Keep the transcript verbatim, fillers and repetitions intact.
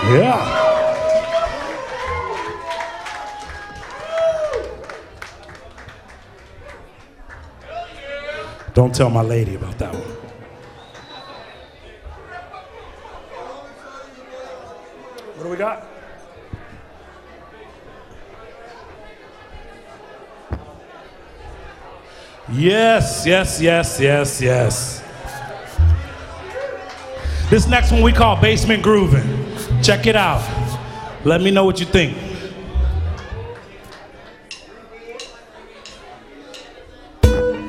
Yeah. Don't tell my lady about that one. What do we got? Yes, yes, yes, yes, yes. This next one we call Basement Groovin'. Check it out. Let me know what you think.